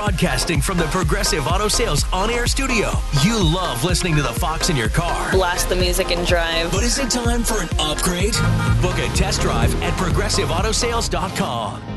Broadcasting from the Progressive Auto Sales on-air studio. You love listening to the Fox in your car. Blast the music and drive. But is it time for an upgrade? Book a test drive at ProgressiveAutosales.com.